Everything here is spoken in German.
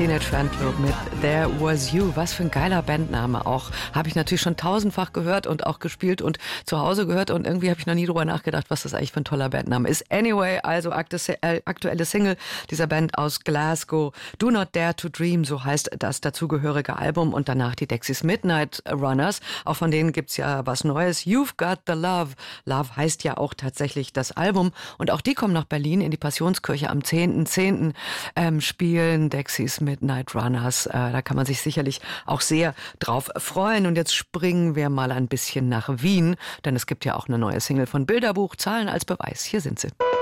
Teenage Fanclub mit There Was You. Was für ein geiler Bandname auch. Habe ich natürlich schon tausendfach gehört und auch gespielt und zu Hause gehört und irgendwie habe ich noch nie drüber nachgedacht, was das eigentlich für ein toller Bandname ist. Anyway, also aktuelle Single dieser Band aus Glasgow. Do Not Dare to Dream, so heißt das dazugehörige Album und danach die Dexys Midnight Runners. Auch von denen gibt's ja was Neues. You've Got the Love. Love heißt ja auch tatsächlich das Album und auch die kommen nach Berlin in die Passionskirche am 10.10. Spielen Dexys Midnight Runners. Da kann man sich sicherlich auch sehr drauf freuen. Und jetzt springen wir mal ein bisschen nach Wien, denn es gibt ja auch eine neue Single von Bilderbuch. Zahlen als Beweis. Hier sind sie.